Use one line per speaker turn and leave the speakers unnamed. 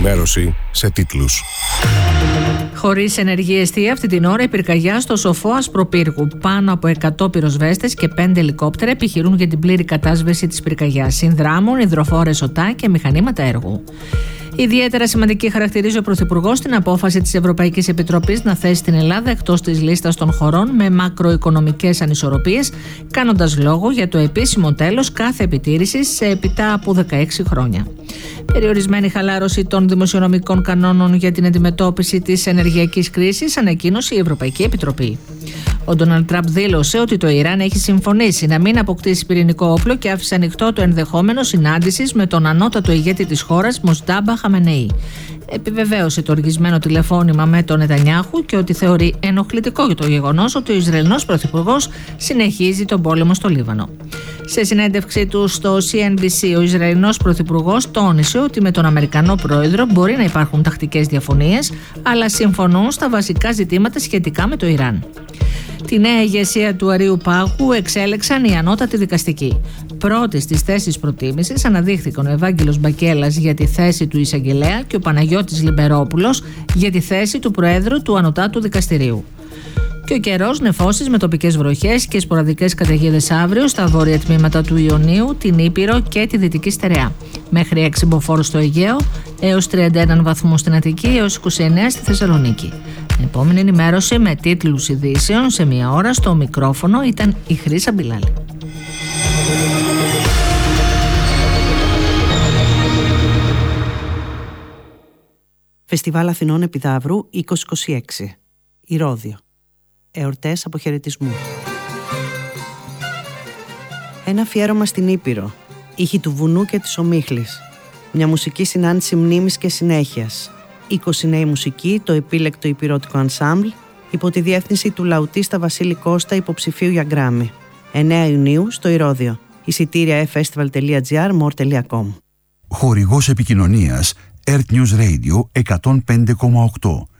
Ενημέρωση σε τίτλους.
Χωρίς ενεργή εστία αυτή την ώρα η πυρκαγιά στο Σοφό Ασπροπύργου. Πάνω από 100 πυροσβέστες και 5 ελικόπτερα επιχειρούν για την πλήρη κατάσβεση της πυρκαγιάς. Συνδράμουν υδροφόρες οτά και μηχανήματα έργου. Ιδιαίτερα σημαντική χαρακτηρίζει ο Πρωθυπουργός την απόφαση της Ευρωπαϊκής Επιτροπής να θέσει την Ελλάδα εκτός της λίστας των χωρών με μακροοικονομικές ανισορροπίες, κάνοντας λόγο για το επίσημο τέλος κάθε επιτήρησης σε έπειτα από 16 χρόνια. Περιορισμένη χαλάρωση των δημοσιονομικών κανόνων για την αντιμετώπιση της ενεργειακής κρίσης ανακοίνωσε η Ευρωπαϊκή Επιτροπή. Ο Ντόναλντ Τραμπ δήλωσε ότι το Ιράν έχει συμφωνήσει να μην αποκτήσει πυρηνικό όπλο και άφησε ανοιχτό το ενδεχόμενο συνάντησης με τον ανώτατο ηγέτη της χώρας, Μοστάμπα Χαμενεή. Επιβεβαίωσε το οργισμένο τηλεφώνημα με τον Νετανιάχου και ότι θεωρεί ενοχλητικό για το γεγονός ότι ο Ισραηλινός Πρωθυπουργός συνεχίζει τον πόλεμο στο Λίβανο. Σε συνέντευξή του στο CNBC, ο Ισραηλινός Πρωθυπουργός τόνισε ότι με τον Αμερικανό Πρόεδρο μπορεί να υπάρχουν τακτικές διαφωνίες, αλλά συμφωνούν στα βασικά ζητήματα σχετικά με το Ιράν. Τη νέα ηγεσία του Αριού Πάγου εξέλεξαν οι ανώτατοι δικαστικοί. Πρώτοι στις θέσεις προτίμησης αναδείχθηκαν ο Ευάγγελος Μπακέλας για τη θέση του εισαγγελέα και ο Παναγιώτης Λιμπερόπουλος για τη θέση του Προέδρου του Ανωτάτου Δικαστηρίου. Και ο καιρός νεφώσεις με τοπικές βροχές και σποραδικές καταιγίδες αύριο στα βόρεια τμήματα του Ιωνίου, την Ήπειρο και τη Δυτική Στερεά. Μέχρι 6 μποφόρ στο Αιγαίο, έως 31 βαθμούς στην Αττική, έως 29 στη Θεσσαλονίκη. Επόμενη ενημέρωση με τίτλους ειδήσεων σε μία ώρα. Στο μικρόφωνο ήταν η Χρύσα Μπιλάλη.
Φεστιβάλ Αθηνών Επιδαύρου 2026. Ηρώδειο. Εορτές αποχαιρετισμού. Ένα αφιέρωμα στην Ήπειρο. Ήχοι του βουνού και της ομίχλης. Μια μουσική συνάντηση μνήμης και συνέχειας. 20 νέοι μουσικοί, το επίλεκτο υπηρώτικο ανσάμπλ, υπό τη διεύθυνση του λαουτίστα Βασίλη Κώστα, υποψηφίου για Γκράμι. 9 Ιουνίου στο Ηρώδειο. Εισιτήρια festival.gr, more.com.
Χορηγός επικοινωνίας Earth News Radio 105,8.